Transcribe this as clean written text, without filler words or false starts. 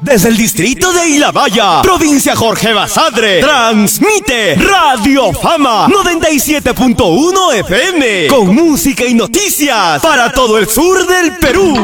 Desde el distrito de Ilabaya, provincia Jorge Basadre, transmite Radio Fama 97.1 FM, con música y noticias para todo el sur del Perú.